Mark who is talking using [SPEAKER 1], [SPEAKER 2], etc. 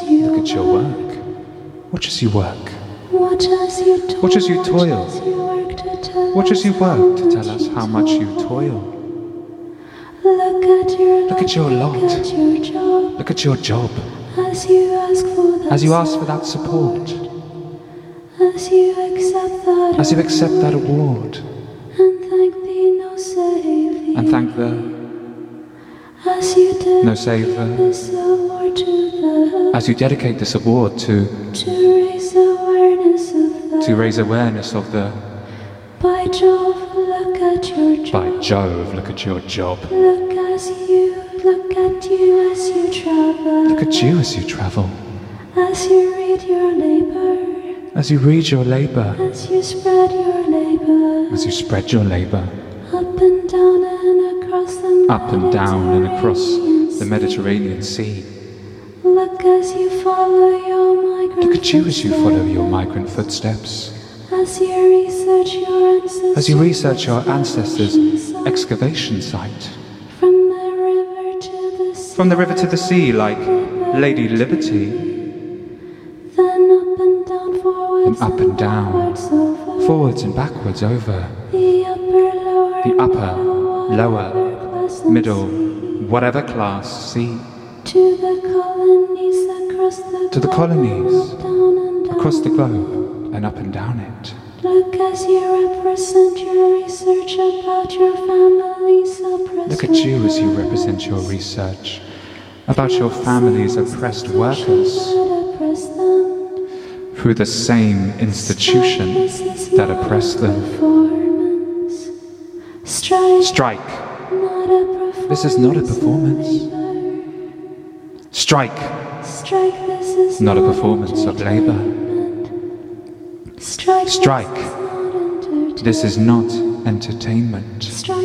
[SPEAKER 1] Look at your work. Watch as you work.
[SPEAKER 2] Watch as you toil.
[SPEAKER 1] Watch as you work to tell us how much you toil.
[SPEAKER 2] Look at your lot.
[SPEAKER 1] Look at your job.
[SPEAKER 2] As you ask for
[SPEAKER 1] that support.
[SPEAKER 2] As you accept that
[SPEAKER 1] award.
[SPEAKER 2] And thank the
[SPEAKER 1] No Saver. As you dedicate this award to raise awareness of the
[SPEAKER 2] By Jove, look at your job.
[SPEAKER 1] By Jove, look at your job.
[SPEAKER 2] Look at you as you travel.
[SPEAKER 1] Look at you as you travel.
[SPEAKER 2] As you read your labor.
[SPEAKER 1] As you read your labor.
[SPEAKER 2] As you spread your labor.
[SPEAKER 1] As you spread your labor.
[SPEAKER 2] Up and down and across
[SPEAKER 1] the Mediterranean Sea.
[SPEAKER 2] Look as you follow your migrant
[SPEAKER 1] Look at you as you follow your migrant footsteps.
[SPEAKER 2] As you research your ancestors'
[SPEAKER 1] excavation site.
[SPEAKER 2] From the river to the sea,
[SPEAKER 1] like Lady Liberty.
[SPEAKER 2] Then up and down,
[SPEAKER 1] forwards and backwards over
[SPEAKER 2] the
[SPEAKER 1] upper, lower, middle, whatever class sea.
[SPEAKER 2] To the colonies
[SPEAKER 1] across the globe and up and down it.
[SPEAKER 2] Look as you represent your research about your family's oppressed
[SPEAKER 1] Look at you as you represent your research about your family's oppressed workers through the same institution that oppressed them. Strike. This is not a performance. Strike. Not a performance of labor. Strike. This is not entertainment.